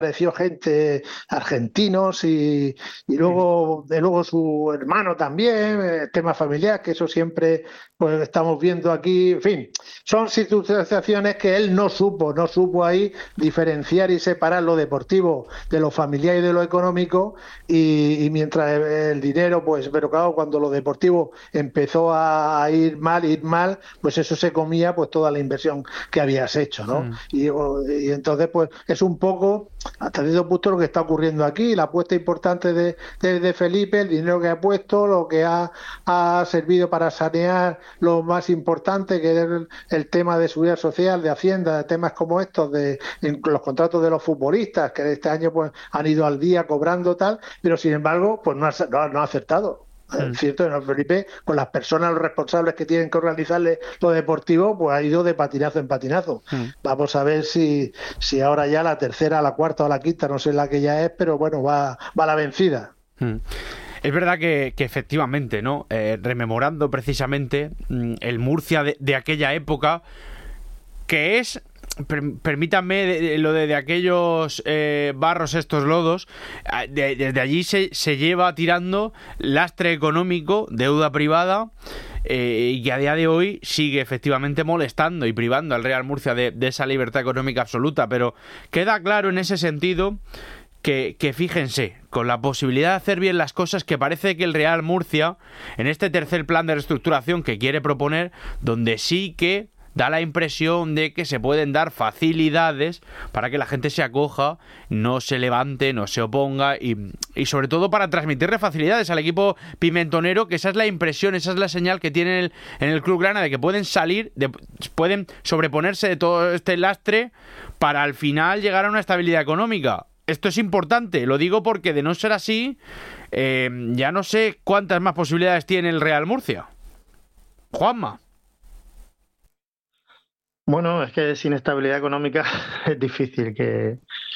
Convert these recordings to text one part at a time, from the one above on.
apareció gente, argentinos y luego su hermano también, tema familiar, que eso siempre pues estamos viendo aquí. En fin, son situaciones que él no supo ahí diferenciar y separar lo deportivo de lo familiar y de lo económico, y mientras el dinero, pues, pero claro, cuando lo deportivo empezó a ir mal, pues eso se comía pues toda la inversión que habías hecho, ¿no? Y entonces pues es un poco hasta cierto punto lo que está ocurriendo aquí, la apuesta importante de Felipe, el dinero que ha puesto, lo que ha servido para sanear lo más importante, que es el tema de seguridad social, de Hacienda, de temas como estos, de los contratos de los futbolistas, que este año pues han ido al día cobrando tal, pero sin embargo pues no ha acertado. Es cierto, ¿no, Felipe? Con las personas, los responsables que tienen que organizarle lo deportivo, pues ha ido de patinazo en patinazo. Vamos a ver si ahora ya la tercera, la cuarta o la quinta, no sé la que ya es, pero bueno, va a la vencida. Es verdad que efectivamente, ¿no? Rememorando precisamente el Murcia de aquella época, que es... Permítanme lo de aquellos barros, estos lodos, desde allí se lleva tirando lastre económico, deuda privada, y que a día de hoy sigue efectivamente molestando y privando al Real Murcia de esa libertad económica absoluta. Pero queda claro en ese sentido que fíjense, con la posibilidad de hacer bien las cosas, que parece que el Real Murcia, en este tercer plan de reestructuración que quiere proponer, donde sí que da la impresión de que se pueden dar facilidades para que la gente se acoja, no se levante, no se oponga, y sobre todo para transmitirle facilidades al equipo pimentonero, que esa es la impresión, esa es la señal que tienen en el Club Grana, de que pueden pueden sobreponerse de todo este lastre para al final llegar a una estabilidad económica. Esto es importante, lo digo porque de no ser así, ya no sé cuántas más posibilidades tiene el Real Murcia. Juanma. Bueno, es que sin estabilidad económica es difícil que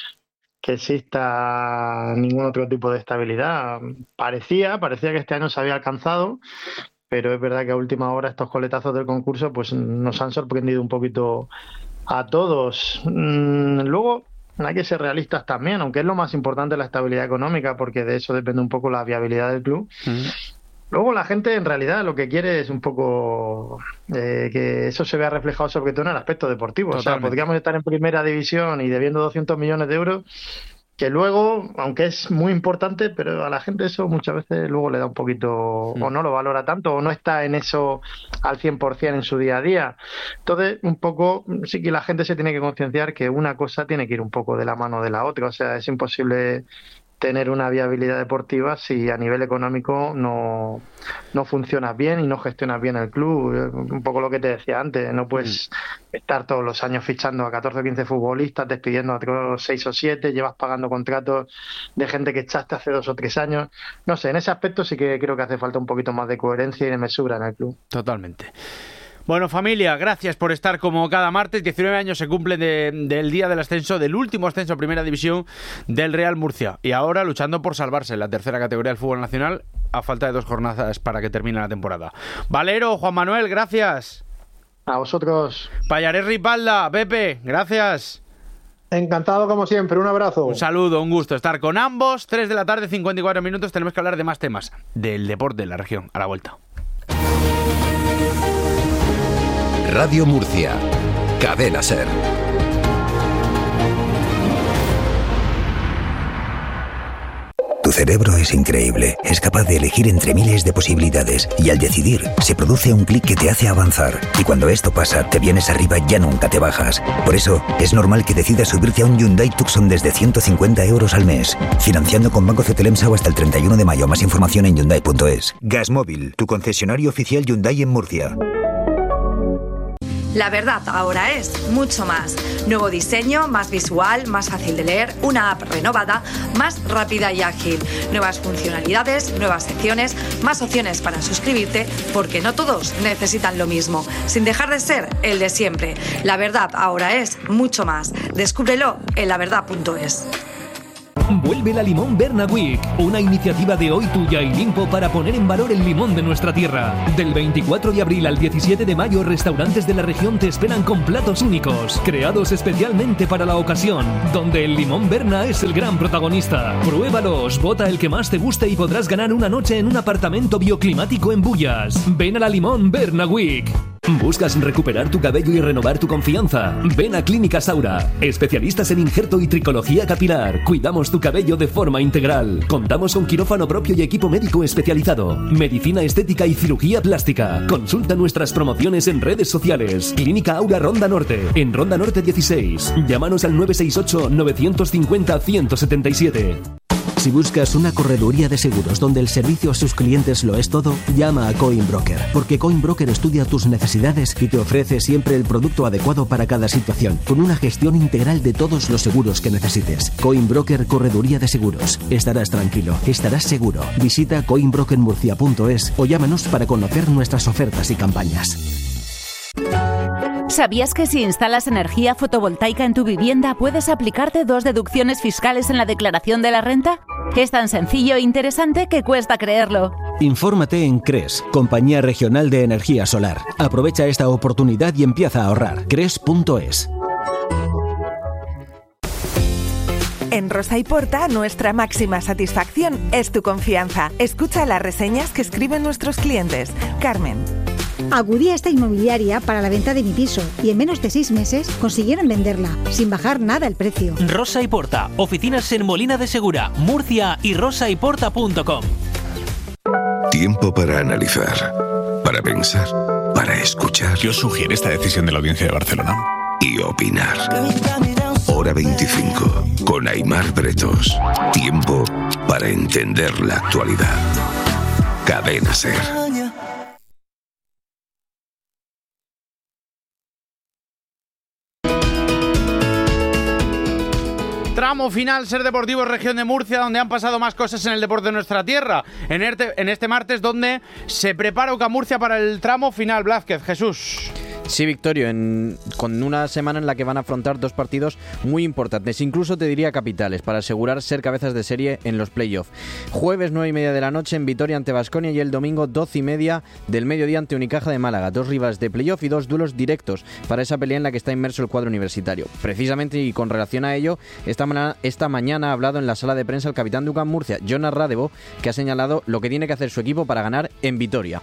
exista ningún otro tipo de estabilidad. Parecía que este año se había alcanzado, pero es verdad que a última hora estos coletazos del concurso pues nos han sorprendido un poquito a todos. Luego hay que ser realistas también, aunque es lo más importante la estabilidad económica, porque de eso depende un poco la viabilidad del club. Luego la gente en realidad lo que quiere es un poco que eso se vea reflejado sobre todo en el aspecto deportivo. Totalmente. O sea, podríamos estar en primera división y debiendo 200 millones de euros, que luego, aunque es muy importante, pero a la gente eso muchas veces luego le da un poquito, o no lo valora tanto, o no está en eso al 100% en su día a día. Entonces, un poco, sí que la gente se tiene que concienciar que una cosa tiene que ir un poco de la mano de la otra. O sea, es imposible tener una viabilidad deportiva si a nivel económico no funcionas bien y no gestionas bien el club. Un poco lo que te decía antes, no puedes estar todos los años fichando a 14 o 15 futbolistas, despidiendo a otros 6 o 7, llevas pagando contratos de gente que echaste hace 2 o 3 años. No sé, en ese aspecto sí que creo que hace falta un poquito más de coherencia y de mesura en el club. Totalmente. Bueno, familia, gracias por estar como cada martes. 19 años se cumplen del día del ascenso, del último ascenso a Primera División del Real Murcia. Y ahora luchando por salvarse en la tercera categoría del fútbol nacional, a falta de 2 jornadas para que termine la temporada. Valero, Juan Manuel, gracias. A vosotros. Pallarés Ripalda, Pepe, gracias. Encantado como siempre, un abrazo. Un saludo, un gusto estar con ambos. 3 de la tarde, 54 minutos. Tenemos que hablar de más temas del deporte de la región. A la vuelta. Radio Murcia, Cadena Ser. Tu cerebro es increíble, es capaz de elegir entre miles de posibilidades y al decidir se produce un clic que te hace avanzar y cuando esto pasa te vienes arriba y ya nunca te bajas. Por eso es normal que decidas subirte a un Hyundai Tucson desde 150 euros al mes, financiando con Banco Cetelemsau hasta el 31 de mayo. Más información en Hyundai.es. Gasmóvil, tu concesionario oficial Hyundai en Murcia. La verdad ahora es mucho más. Nuevo diseño, más visual, más fácil de leer, una app renovada, más rápida y ágil. Nuevas funcionalidades, nuevas secciones, más opciones para suscribirte, porque no todos necesitan lo mismo, sin dejar de ser el de siempre. La verdad ahora es mucho más. Descúbrelo en laverdad.es. Vuelve la Limón Berna Week, una iniciativa de Hoy Tuya y Limpo para poner en valor el limón de nuestra tierra. Del 24 de abril al 17 de mayo, restaurantes de la región te esperan con platos únicos, creados especialmente para la ocasión, donde el limón Berna es el gran protagonista. Pruébalos, vota el que más te guste y podrás ganar una noche en un apartamento bioclimático en Bullas. Ven a la Limón Berna Week. ¿Buscas recuperar tu cabello y renovar tu confianza? Ven a Clínica Saura, especialistas en injerto y tricología capilar. Cuidamos tu cabello de forma integral. Contamos con quirófano propio y equipo médico especializado, medicina estética y cirugía plástica. Consulta nuestras promociones en redes sociales. Clínica Aura Ronda Norte, en Ronda Norte 16. Llámanos al 968-950-177. Si buscas una correduría de seguros donde el servicio a sus clientes lo es todo, llama a Coinbroker, porque Coinbroker estudia tus necesidades y te ofrece siempre el producto adecuado para cada situación, con una gestión integral de todos los seguros que necesites. Coinbroker Correduría de Seguros. Estarás tranquilo, estarás seguro. Visita coinbrokermurcia.es o llámanos para conocer nuestras ofertas y campañas. ¿Sabías que si instalas energía fotovoltaica en tu vivienda puedes aplicarte 2 deducciones fiscales en la declaración de la renta? Es tan sencillo e interesante que cuesta creerlo. Infórmate en CRES, Compañía Regional de Energía Solar. Aprovecha esta oportunidad y empieza a ahorrar. CRES.es. En Rosa y Porta, nuestra máxima satisfacción es tu confianza. Escucha las reseñas que escriben nuestros clientes. Carmen. Acudí a esta inmobiliaria para la venta de mi piso y en menos de 6 meses consiguieron venderla, sin bajar nada el precio. Rosa y Porta, oficinas en Molina de Segura, Murcia y rosayporta.com. Tiempo para analizar, para pensar, para escuchar. ¿Qué os sugiere esta decisión de la Audiencia de Barcelona? Y opinar. Hora 25, con Aimar Bretos. Tiempo para entender la actualidad. Cadena SER. Tramo final, Ser Deportivo, región de Murcia, donde han pasado más cosas en el deporte de nuestra tierra. En este martes, donde se prepara UCAM Murcia para el tramo final. Blázquez, Jesús. Sí, Victorio, con una semana en la que van a afrontar 2 partidos muy importantes, incluso te diría capitales, para asegurar ser cabezas de serie en los playoffs. Jueves 9:30 de la noche en Vitoria ante Baskonia y el domingo 12:30 del mediodía ante Unicaja de Málaga. 2 rivales de playoff y 2 duelos directos para esa pelea en la que está inmerso el cuadro universitario. Precisamente y con relación a ello, esta mañana ha hablado en la sala de prensa el capitán de UCAM Murcia, Jonas Radebo, que ha señalado lo que tiene que hacer su equipo para ganar en Vitoria.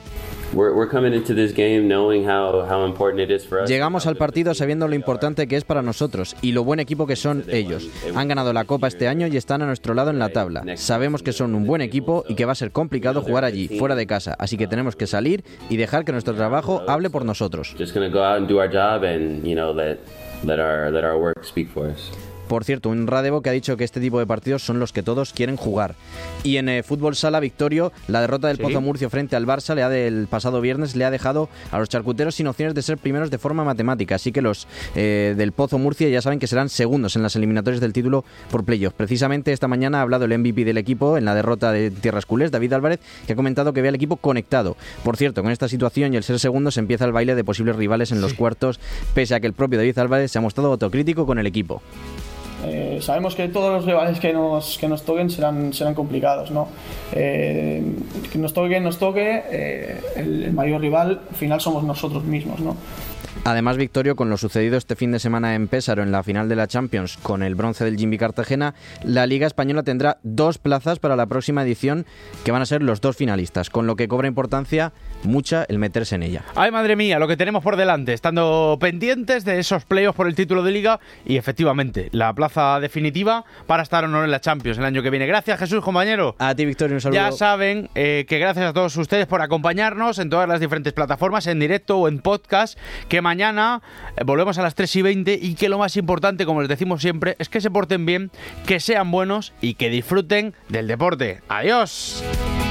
Llegamos al partido sabiendo lo importante que es para nosotros y lo buen equipo que son ellos. Han ganado la Copa este año y están a nuestro lado en la tabla. Sabemos que son un buen equipo y que va a ser complicado jugar allí, fuera de casa, así que tenemos que salir y dejar que nuestro trabajo hable por nosotros. Por cierto, un Radebo que ha dicho que este tipo de partidos son los que todos quieren jugar. Y en fútbol sala, Victorio, la derrota del Pozo Murcia frente al Barça el pasado viernes le ha dejado a los charcuteros sin opciones de ser primeros de forma matemática. Así que los del Pozo Murcia ya saben que serán segundos en las eliminatorias del título por playoff. Precisamente esta mañana ha hablado el MVP del equipo en la derrota de Tierras Culés, David Álvarez, que ha comentado que ve al equipo conectado. Por cierto, con esta situación y el ser segundos empieza el baile de posibles rivales en los cuartos, pese a que el propio David Álvarez se ha mostrado autocrítico con el equipo. Sabemos que todos los rivales que nos toquen serán complicados, ¿no? Que nos toque, el mayor rival al final somos nosotros mismos, ¿no? Además, Victorio, con lo sucedido este fin de semana en Pésaro en la final de la Champions con el bronce del Jimby Cartagena, la Liga Española tendrá 2 plazas para la próxima edición que van a ser los 2 finalistas, con lo que cobra importancia mucha el meterse en ella. Ay, madre mía, lo que tenemos por delante, estando pendientes de esos playoffs por el título de Liga y efectivamente la plaza definitiva para estar o no en la Champions el año que viene. Gracias, Jesús, compañero. A ti, Victorio, un saludo. Ya saben que gracias a todos ustedes por acompañarnos en todas las diferentes plataformas, en directo o en podcast, que mañana volvemos a las 3:20 y que lo más importante, como les decimos siempre, es que se porten bien, que sean buenos y que disfruten del deporte. ¡Adiós!